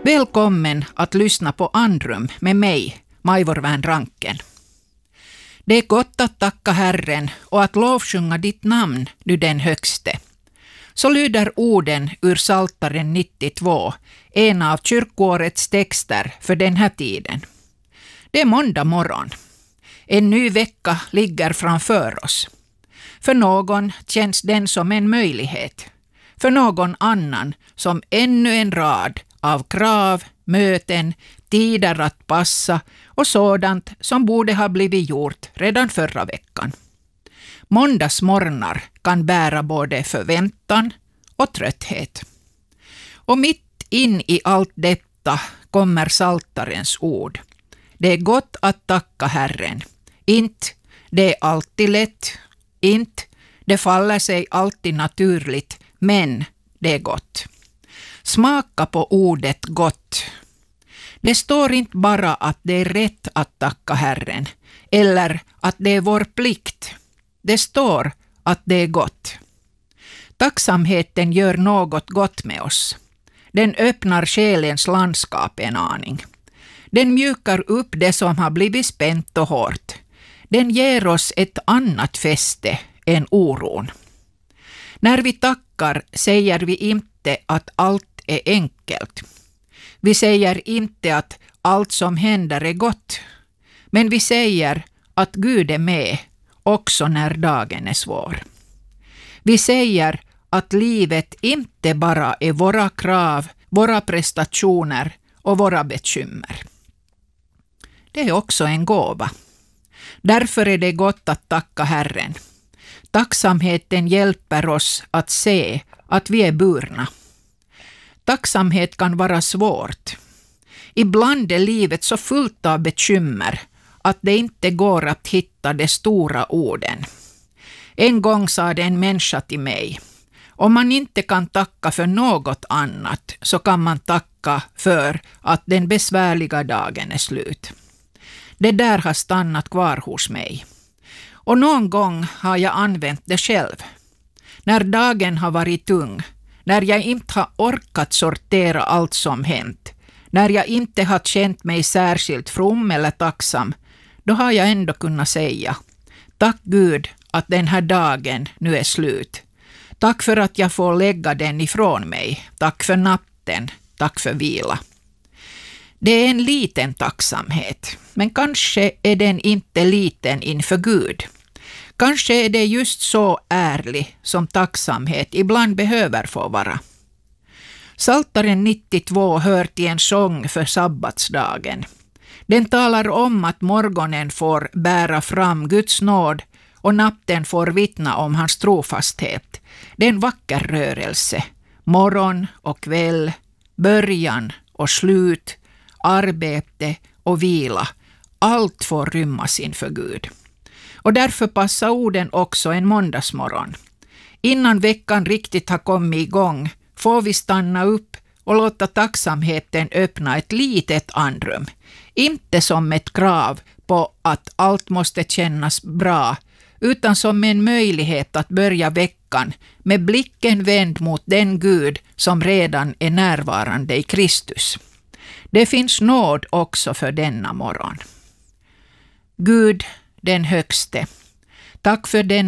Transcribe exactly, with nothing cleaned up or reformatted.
Välkommen att lyssna på Andrum med mig, Majvorvän Ranken. Det är gott att tacka Herren och att lovsjunga ditt namn, du den högste. Så lyder orden ur Psaltaren nittiotvå, en av kyrkoårets texter för den här tiden. Det är måndag morgon. En ny vecka ligger framför oss. För någon känns den som en möjlighet. För någon annan som ännu en rad av krav, möten, tider att passa och sådant som borde ha blivit gjort redan förra veckan. Måndagsmorgnar kan bära både förväntan och trötthet. Och mitt in i allt detta kommer Psaltarens ord. Det är gott att tacka Herren. Inte det är alltid lätt, inte det faller sig alltid naturligt, men det är gott. Smaka på ordet gott. Det står inte bara att det är rätt att tacka Herren eller att det är vår plikt. Det står att det är gott. Tacksamheten gör något gott med oss. Den öppnar själens landskap en aning. Den mjukar upp det som har blivit spänt och hårt. Den ger oss ett annat fäste än oron. När vi tackar säger vi inte att allt är enkelt. Vi säger inte att allt som händer är gott. Men vi säger att Gud är med också när dagen är svår. Vi säger att livet inte bara är våra krav, våra prestationer och våra bekymmer. Det är också en gåva. Därför är det gott att tacka Herren. Tacksamheten hjälper oss att se att vi är burna. Tacksamhet kan vara svårt. Ibland är livet så fullt av bekymmer att det inte går att hitta de stora orden. En gång sa det en människa till mig: om man inte kan tacka för något annat så kan man tacka för att den besvärliga dagen är slut. Det där har stannat kvar hos mig. Och någon gång har jag använt det själv. När dagen har varit tung, när jag inte har orkat sortera allt som hänt, när jag inte har känt mig särskilt from eller tacksam, då har jag ändå kunnat säga: tack Gud att den här dagen nu är slut. Tack för att jag får lägga den ifrån mig. Tack för natten. Tack för vila. Det är en liten tacksamhet, men kanske är den inte liten inför Gud. Kanske är det just så ärlig som tacksamhet ibland behöver få vara. Psaltaren nittiotvå hör till en sång för sabbatsdagen. Den talar om att morgonen får bära fram Guds nåd och natten får vittna om hans trofasthet. Det är en vacker rörelse. Morgon och kväll, början och slut, arbete och vila. Allt får rymmas inför Gud. Och därför passar orden också en måndagsmorgon. Innan veckan riktigt har kommit igång får vi stanna upp och låta tacksamheten öppna ett litet andrum. Inte som ett krav på att allt måste kännas bra, utan som en möjlighet att börja veckan med blicken vänd mot den Gud som redan är närvarande i Kristus. Det finns nåd också för denna morgon. Gud, den högste, tack för den